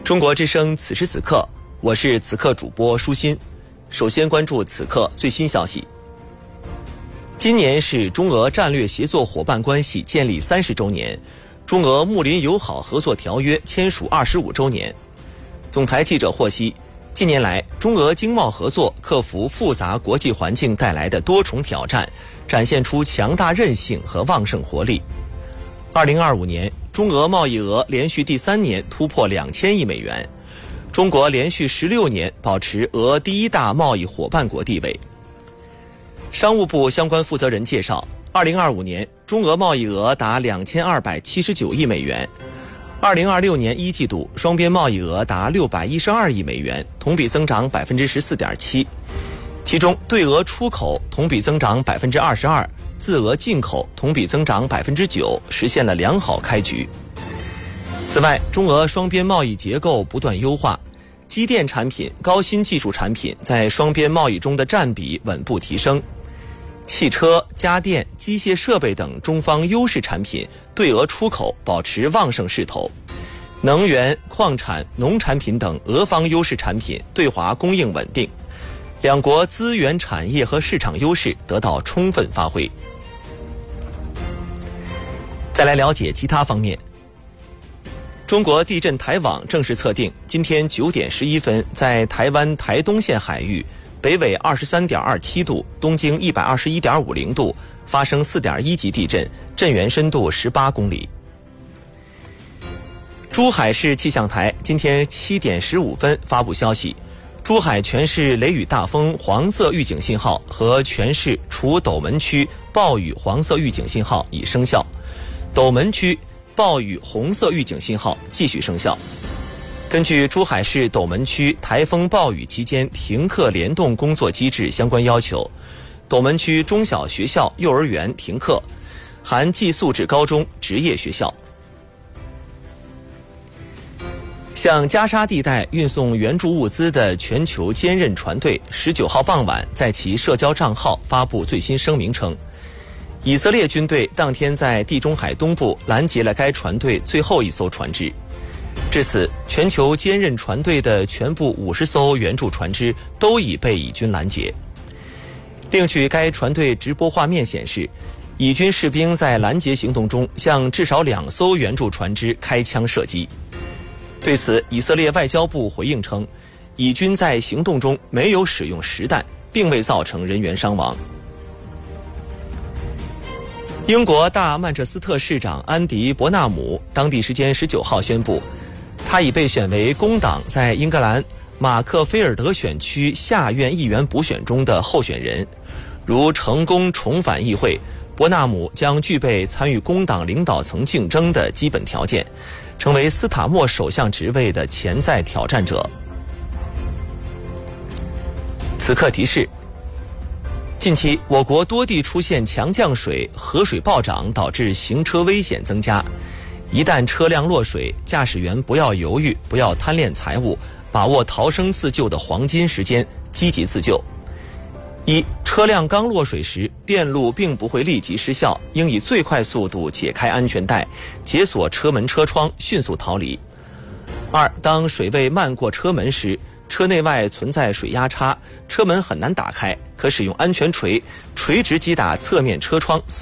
中国之声此时此刻，我是此刻主播舒心。首先关注此刻最新消息。今年是中俄战略协作伙伴关系建立30周年，中俄睦邻友好合作条约签署25周年。总台记者获悉，近年来中俄经贸合作克服复杂国际环境带来的多重挑战，展现出强大韧性和旺盛活力。2025年，中俄贸易额连续第3年突破2000亿美元，中国连续16年保持俄第一大贸易伙伴国地位。商务部相关负责人介绍，2025年中俄贸易额达2279亿美元，2026年1季度双边贸易额达612亿美元，同比增长14.7%，其中对俄出口同比增长22%，自俄进口同比增长9%，实现了良好开局。此外，中俄双边贸易结构不断优化，机电产品、高新技术产品在双边贸易中的占比稳步提升。汽车、家电、机械设备等中方优势产品对俄出口保持旺盛势头，能源、矿产、农产品等俄方优势产品对华供应稳定，两国资源产业和市场优势得到充分发挥。再来了解其他方面。中国地震台网正式测定，今天9点11分，在台湾台东县海域北纬23.27度、东经121.50度发生4.1级地震，震源深度18公里。珠海市气象台今天7点15分发布消息，珠海全市雷雨大风黄色预警信号和全市除斗门区暴雨黄色预警信号已生效，斗门区暴雨红色预警信号继续生效。根据珠海市斗门区台风暴雨期间停课联动工作机制相关要求，斗门区中小学校、幼儿园停课，含寄宿制高中、职业学校。向加沙地带运送援助物资的全球坚韧船队19号傍晚在其社交账号发布最新声明称，以色列军队当天在地中海东部拦截了该船队最后一艘船只。至此，全球坚韧船队的全部50艘援助船只都已被以军拦截。另据该船队直播画面显示，以军士兵在拦截行动中向至少2艘援助船只开枪射击。对此，以色列外交部回应称，以军在行动中没有使用实弹，并未造成人员伤亡。英国大曼彻斯特市长安迪·伯纳姆当地时间19号宣布，他已被选为工党在英格兰马克菲尔德选区下院议员补选中的候选人。如成功重返议会，伯纳姆将具备参与工党领导层竞争的基本条件，成为斯塔默首相职位的潜在挑战者。此刻提示：近期我国多地出现强降水、河水暴涨，导致行车危险增加。一旦车辆落水，驾驶员不要犹豫，不要贪恋财物，把握逃生自救的黄金时间，积极自救。1. 车辆刚落水时，电路并不会立即失效，应以最快速度解开安全带，解锁车门车窗，迅速逃离。2. 当水位漫过车门时，车内外存在水压差，车门很难打开，可使用安全锤垂直击打侧面车窗